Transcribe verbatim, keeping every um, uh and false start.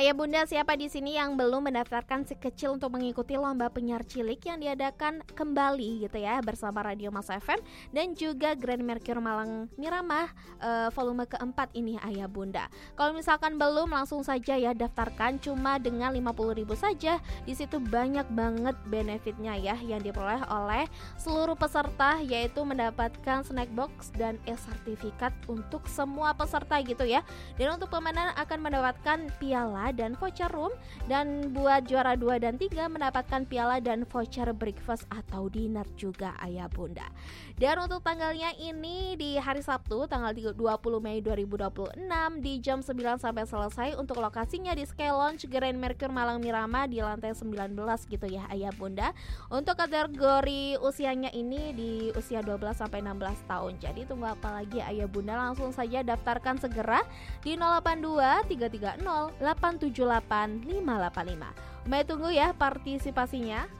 Ayah bunda, siapa di sini yang belum mendaftarkan si kecil untuk mengikuti lomba penyiar cilik yang diadakan kembali gitu ya bersama Radio Mas F M dan juga Grand Mercure Malang Miramah uh, volume keempat ini ayah bunda. Kalau misalkan belum, langsung saja ya daftarkan, cuma dengan lima puluh ribu saja. Di situ banyak banget benefitnya ya yang diperoleh oleh seluruh peserta, yaitu mendapatkan snack box dan e-sertifikat untuk semua peserta gitu ya. Dan untuk pemenang akan mendapatkan piala dan voucher room, dan buat juara dua dan tiga mendapatkan piala dan voucher breakfast atau dinner juga ayah bunda. Dan untuk tanggalnya ini di hari Sabtu tanggal dua puluh Mei dua ribu dua puluh enam di jam sembilan sampai selesai. Untuk lokasinya di Sky Lounge Grand Mercure Malang Miramah di lantai sembilan belas gitu ya ayah bunda. Untuk kategori usianya ini di usia dua belas sampai enam belas tahun. Jadi tunggu apa lagi ayah bunda, langsung saja daftarkan segera di nol delapan dua tiga tiga nol delapan tujuh delapan lima delapan lima. May tunggu ya partisipasinya.